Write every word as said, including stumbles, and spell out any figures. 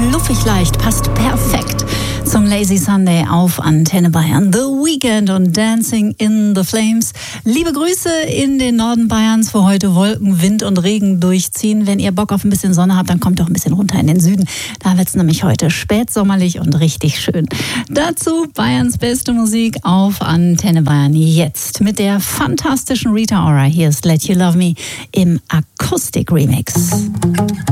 fluffig leicht, passt perfekt zum Lazy Sunday auf Antenne Bayern. The Weeknd und Dancing in the Flames. Liebe Grüße in den Norden Bayerns, wo heute Wolken, Wind und Regen durchziehen. Wenn ihr Bock auf ein bisschen Sonne habt, dann kommt doch ein bisschen runter in den Süden. Da wird es nämlich heute spätsommerlich und richtig schön. Dazu Bayerns beste Musik auf Antenne Bayern. Jetzt mit der fantastischen Rita Ora. Hier ist Let You Love Me im Akustik-Remix.